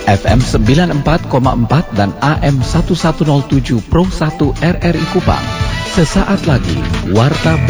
FM 94,4 dan AM 1107 Pro 1 RRI Kupang. Sesaat lagi, Warta